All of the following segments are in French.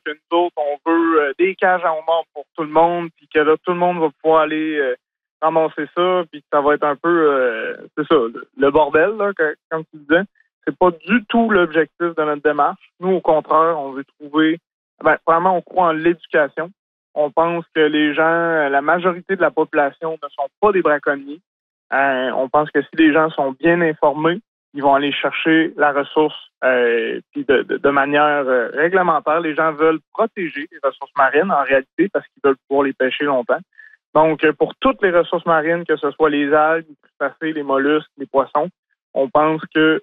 que nous autres, on veut des cages à homard pour tout le monde, puis que là, tout le monde va pouvoir aller ramasser ça, puis que ça va être un peu, c'est ça, le bordel, là, comme tu disais. C'est pas du tout l'objectif de notre démarche. Nous, au contraire, on veut trouver... vraiment, on croit en l'éducation. On pense que les gens, la majorité de la population ne sont pas des braconniers. On pense que si les gens sont bien informés, ils vont aller chercher la ressource puis de manière réglementaire. Les gens veulent protéger les ressources marines en réalité parce qu'ils veulent pouvoir les pêcher longtemps. Donc, pour toutes les ressources marines, que ce soit les algues, les crustacés, les mollusques, les poissons, on pense que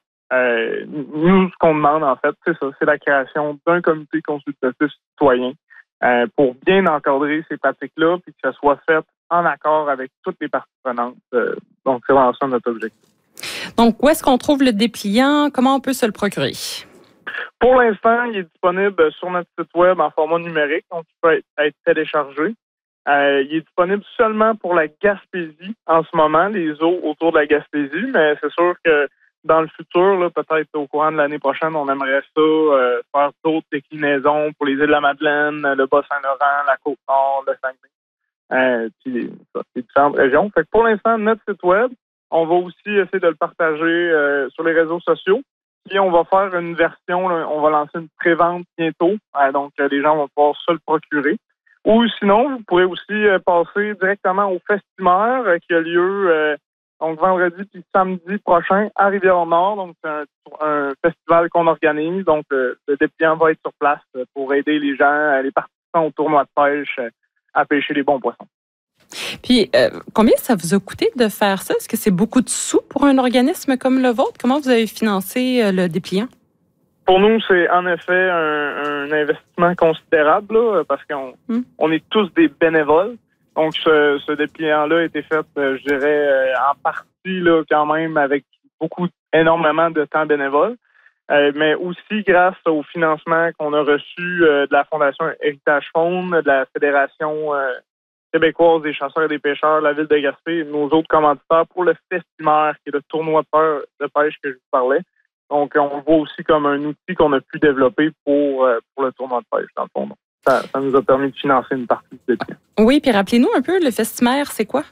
nous, ce qu'on demande, en fait, c'est ça, c'est la création d'un comité consultatif citoyen pour bien encadrer ces pratiques-là puis que ça soit fait en accord avec toutes les parties prenantes. Donc, c'est vraiment ça notre objectif. Donc, où est-ce qu'on trouve le dépliant? Comment on peut se le procurer? Pour l'instant, il est disponible sur notre site web en format numérique, donc il peut être téléchargé. Il est disponible seulement pour la Gaspésie en ce moment, les eaux autour de la Gaspésie, mais c'est sûr que dans le futur, là, peut-être au courant de l'année prochaine, on aimerait ça faire d'autres déclinaisons pour les îles de la Madeleine, le Bas-Saint-Laurent, la Côte-Nord, le Saguenay, puis les différentes régions. Fait que pour l'instant, notre site web, on va aussi essayer de le partager sur les réseaux sociaux. Puis on va faire une version, là, on va lancer une pré-vente bientôt, donc les gens vont pouvoir se le procurer. Ou sinon, vous pourrez aussi passer directement au Festimère qui a lieu donc vendredi puis samedi prochain à Rivière-Nord. Donc c'est un festival qu'on organise. Donc le dépliant va être sur place pour aider les gens, les participants au tournoi de pêche à pêcher les bons poissons. Puis, combien ça vous a coûté de faire ça? Est-ce que c'est beaucoup de sous pour un organisme comme le vôtre? Comment vous avez financé le dépliant? Pour nous, c'est en effet un investissement considérable là, parce qu'on est tous des bénévoles. Donc, ce dépliant-là a été fait, je dirais, en partie là, quand même avec énormément de temps bénévole. Mais aussi grâce au financement qu'on a reçu de la Fondation Héritage Faune, de la Fédération québécoise des chasseurs et des pêcheurs, la ville de Gaspé et nos autres commanditaires pour le Festimère, qui est le tournoi de pêche que je vous parlais. Donc, on le voit aussi comme un outil qu'on a pu développer pour le tournoi de pêche, dans le fond. Ça nous a permis de financer une partie du défi. Oui, puis rappelez-nous un peu, le Festimère, c'est quoi?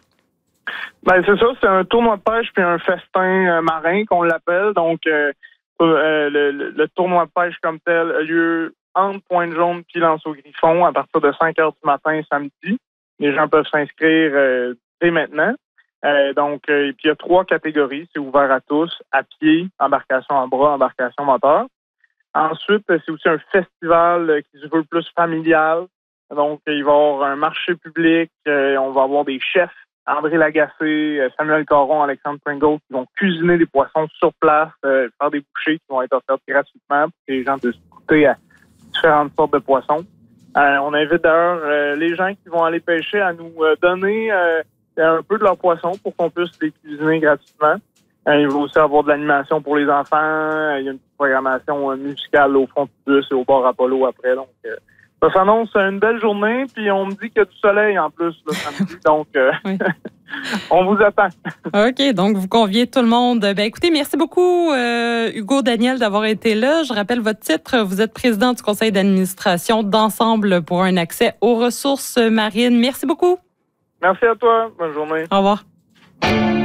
Ben c'est ça, c'est un tournoi de pêche puis un festin marin qu'on l'appelle. Donc, le tournoi de pêche comme tel a lieu entre Pointe-Jaune puis L'Anse-au-Griffon à partir de 5 heures du matin samedi. Les gens peuvent s'inscrire dès maintenant. Et puis il y a 3 catégories, c'est ouvert à tous, à pied, embarcation en bras, embarcation moteur. Ensuite, c'est aussi un festival qui se veut plus familial. Donc, il va y avoir un marché public, on va avoir des chefs, André Lagacé, Samuel Caron, Alexandre Pringle, qui vont cuisiner des poissons sur place, faire des bouchées qui vont être offertes gratuitement pour que les gens puissent goûter à différentes sortes de poissons. On invite d'ailleurs les gens qui vont aller pêcher à nous donner un peu de leurs poissons pour qu'on puisse les cuisiner gratuitement. Il va aussi avoir de l'animation pour les enfants. Il y a une petite programmation musicale au fond du bus et au bar Apollo après. Donc, ça s'annonce une belle journée. Puis on me dit qu'il y a du soleil en plus le samedi. Donc, oui. On vous attend. OK. Donc, vous conviez tout le monde. Ben, écoutez, merci beaucoup, Hugo Daniel, d'avoir été là. Je rappelle votre titre. Vous êtes président du conseil d'administration d'Ensemble pour un accès aux ressources marines. Merci beaucoup. Merci à toi. Bonne journée. Au revoir.